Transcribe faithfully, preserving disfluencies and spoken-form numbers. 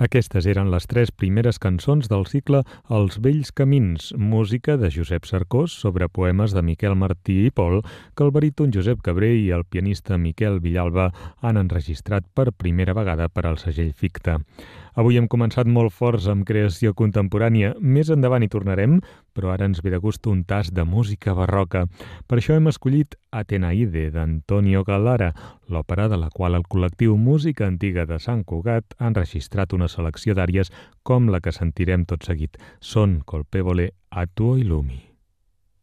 Aquestes eren les tres primeres cançons del cicle Els vells camins, música de Josep Cercós sobre poemes de Miquel Martí i Pol, que el baríton Josep Cabré i el pianista Miquel Villalba han enregistrat per primera vegada per al segell Ficta. Avui hem començat molt forts amb creació contemporània, més endavant hi tornarem, però ara ens ve de gust un tast de música barroca. Per això hem escollit Atenaide, d'Antonio Gallara, l'òpera de la qual el col·lectiu Música Antiga de Sant Cugat ha enregistrat una selecció d'àries com la que sentirem tot seguit. Son colpevole a tuo illumi.